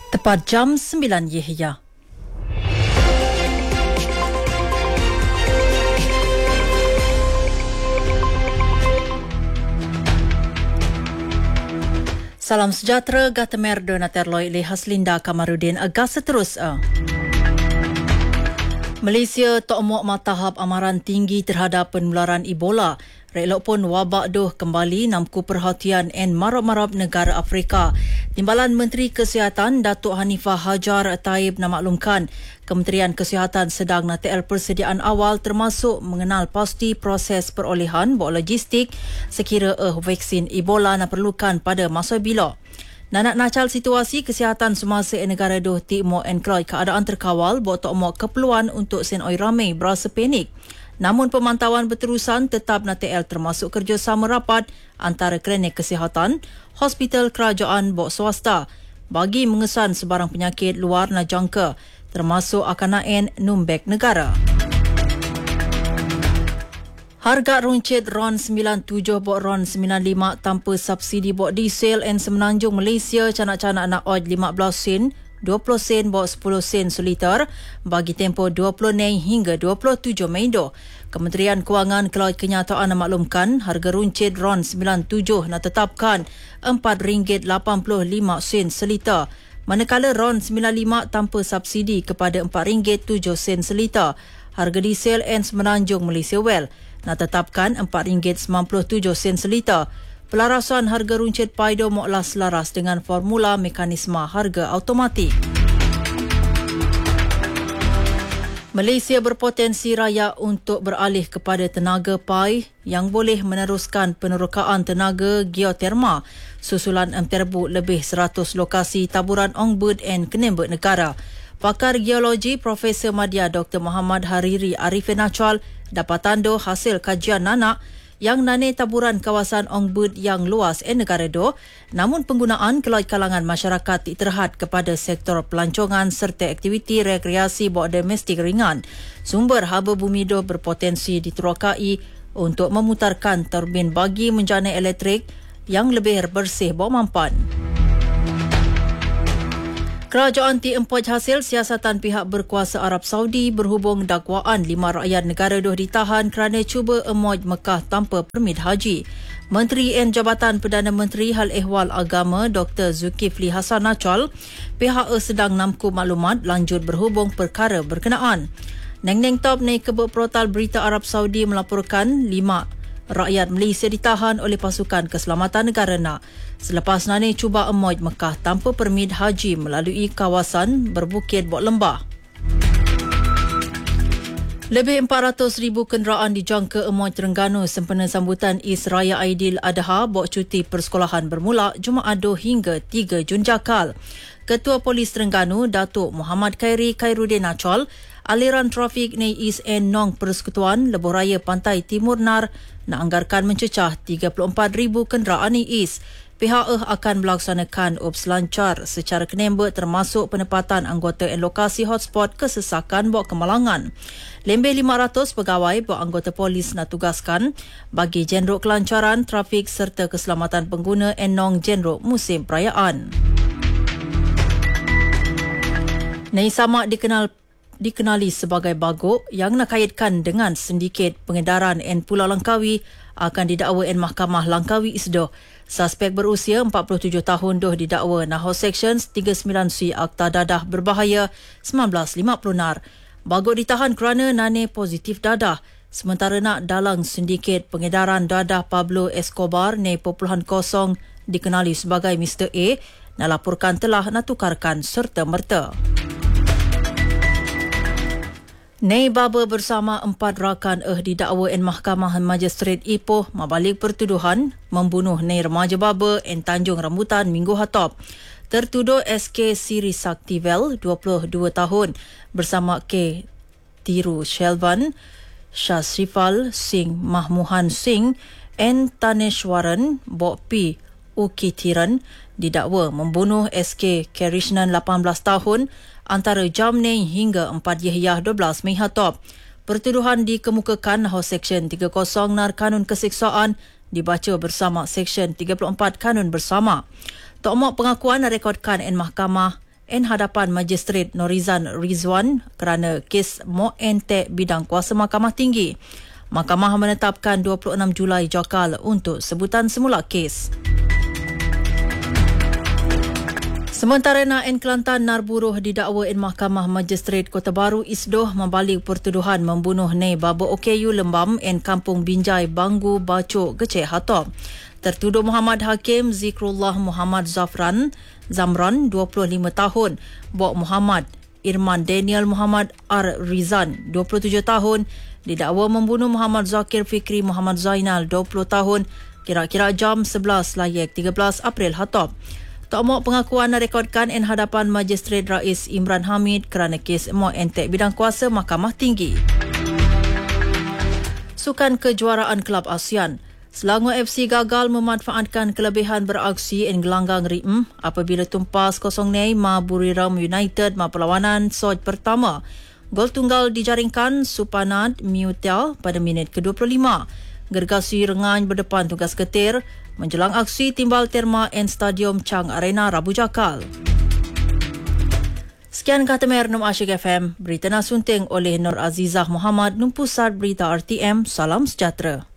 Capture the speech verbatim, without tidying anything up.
Tepat jam sembilan Yahya. Salam sejahtera, Gatamer Donaterloy Le Haslinda Kamarudin agak seterus. Malaysia tok muak matahap amaran tinggi terhadap penularan Ebola. Relok pun wabak doh kembali namku perhatian en marab-marab negara Afrika. Timbalan Menteri Kesihatan Datuk Hanifah Hajar Taib namaklumkan Kementerian Kesihatan sedang nak T L persediaan awal termasuk mengenal pasti proses perolehan buat logistik sekira eh vaksin Ebola nak perlukan pada masa bila. Nanak nacal situasi kesihatan semasa negara doh Timor Enkloi keadaan terkawal buat tok muak keperluan untuk sen oi ramai berasa panik. Namun pemantauan berterusan tetap nak T L termasuk kerjasama rapat antara klinik kesihatan, hospital kerajaan bok swasta bagi mengesan sebarang penyakit luar nak jangka termasuk akan naen numbek negara. Harga runcit RON sembilan tujuh bok RON sembilan lima tanpa subsidi bok diesel en Semenanjung Malaysia canak-canak nak oj lima belas sen, dua puluh sen bok sepuluh sen seliter bagi tempoh dua puluh Mei hingga dua puluh tujuh Mei do. Kementerian Kewangan Keluar Kenyataan memaklumkan harga runcit RON sembilan tujuh nak tetapkan empat ringgit lapan puluh lima sen seliter. Manakala RON sembilan lima tanpa subsidi kepada empat ringgit tujuh sen seliter. Harga diesel en Semenanjung Malaysia Well nak tetapkan empat ringgit sembilan puluh tujuh sen seliter. Pelarasan harga runcit Paido moklah selaras dengan formula mekanisme harga automatik. Malaysia berpotensi raya untuk beralih kepada tenaga pai yang boleh meneruskan penerokaan tenaga geoterma susulan emterbu lebih seratus lokasi taburan Ongbud dan Kenembut negara. Pakar geologi Profesor Madya Doktor Muhammad Hariri Arifin Achal dapat tanda hasil kajian nanak yang nane taburan kawasan Ongbud yang luas di negara do, namun penggunaan kelai kalangan masyarakat terhad kepada sektor pelancongan serta aktiviti rekreasi buat domestik ringan. Sumber haba bumi do berpotensi diterokai untuk memutarkan turbin bagi menjana elektrik yang lebih bersih buat mampan. Kerajaan diempoj hasil siasatan pihak berkuasa Arab Saudi berhubung dakwaan lima rakyat negara doh ditahan kerana cuba emoj Mekah tanpa permit haji. Menteri N Jabatan Perdana Menteri Hal Ehwal Agama Doktor Zulkifli Hasan Achal pihak e sedang namku maklumat lanjut berhubung perkara berkenaan. Neng Neng Top ni kebut portal berita Arab Saudi melaporkan lima rakyat Malaysia ditahan oleh pasukan keselamatan negara nak selepas nani cuba emoj Mekah tanpa permit haji melalui kawasan berbukit bok lembah. Lebih empat ratus ribu kenderaan dijangka emoj Terengganu sempena sambutan Is Raya Aidil Adha bok cuti persekolahan bermula Jumaat dua hingga tiga Jun jakal. Ketua Polis Terengganu Datuk Muhammad Khairi Khairuddin Achal aliran trafik ni Is and Nong Persekutuan Lebuh Raya Pantai Timur Nar nak anggarkan mencecah tiga puluh empat ribu kenderaan ni Is. Pihak eh akan melaksanakan ups lancar secara kenembut termasuk penempatan anggota en lokasi hotspot kesesakan buat kemalangan. Lebih lima ratus pegawai buat anggota polis nak tugaskan bagi jenruk kelancaran trafik serta keselamatan pengguna enong jenruk musim perayaan. Nei Samak dikenal dikenali sebagai bagok yang nak kaitkan dengan sindiket pengedaran en Pulau Langkawi akan didakwa en Mahkamah Langkawi Isdoh. Suspek berusia empat puluh tujuh tahun doh didakwa Nahor Sections tiga puluh sembilan C Akta Dadah Berbahaya seribu sembilan ratus lima puluh nar. Bagok ditahan kerana nane positif dadah. Sementara nak dalang sindiket pengedaran dadah Pablo Escobar ne Populahan Kosong dikenali sebagai Mister A nak laporkan telah nak tukarkan serta merta. Nei Baba bersama empat rakan eh didakwa en Mahkamah Magistrate Ipoh mabalik pertuduhan membunuh Nei remaja Baba en Tanjung Rambutan Minggu Hatop. Tertuduh S K Siri Saktivel dua puluh dua tahun bersama K Tiru Shelvan, Shasrifal Singh Mahmuhan Singh en Taneshwaran Bok P Ukitiran didakwa membunuh S K Karishnan lapan belas tahun antara jam ni hingga empat Yahyah dua belas Mei Hatop. Pertuduhan dikemukakan Nahor Seksyen tiga puluh Nar Kanun Kesiksaan dibaca bersama Seksyen tiga puluh empat Kanun Bersama. Tok Mok pengakuan rekodkan en mahkamah en hadapan Magistrate Norizan Rizwan kerana kes mo entek bidang kuasa Mahkamah Tinggi. Mahkamah menetapkan dua puluh enam Julai jakal untuk sebutan semula kes. Sementara Naen Kelantan Narburuh didakwa in Mahkamah Magistrate Kota Baru Isdoh membalik pertuduhan membunuh Nei Baba Okeyu Lembam en Kampung Binjai Banggu Bacok Gecek Hatop. Tertuduh Muhammad Hakim Zikrullah Muhammad Zafran Zamran dua puluh lima tahun, Bok Muhammad Irman Daniel Muhammad R. Rizan dua puluh tujuh tahun didakwa membunuh Muhammad Zakir Fikri Muhammad Zainal dua puluh tahun kira-kira jam sebelas layek tiga belas April Hatop. Tok Mok pengakuan direkodkan en hadapan Magistrate Rais Imran Hamid kerana kes mo entek bidang kuasa Mahkamah Tinggi. Sukan kejuaraan Kelab ASEAN. Selangor F C gagal memanfaatkan kelebihan beraksi en gelanggang R I M apabila tumpas kosong nei ma Buriram United ma perlawanan soj pertama. Gol tunggal dijaringkan Supanad Miutel pada minit ke dua puluh lima. Gergasi Rengan berdepan tugas ketir menjelang aksi timbal terma en Stadium Chang Arena Rabu jakal. Sekian kata Mer Num Asyik F M, berita nasunting oleh Nur Azizah Muhammad, Num Pusat Berita R T M, salam sejahtera.